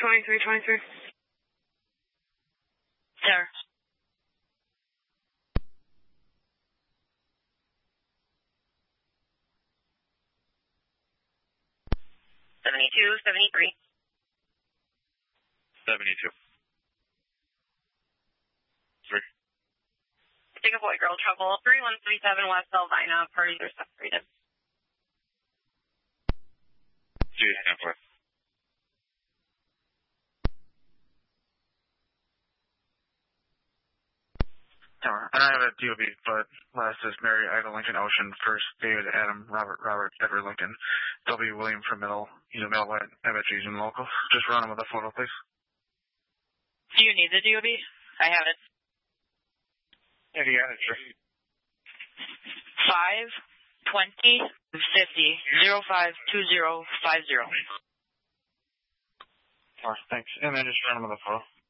2323. There. 7273. 72. 3. Take a boy girl trouble. 3137 West Elvina. Parties are separated. G, stand for. I have a DOB, but last is Mary Ida Lincoln Ocean, first David Adam Robert Edward Lincoln, W William for middle, he's a male white, MHG's in local. Just run him with a photo, please. Do you need the DOB? I have it. Yeah, you got it, sure. 5 20 50 05 20 50. Thanks. And then just run him with a photo.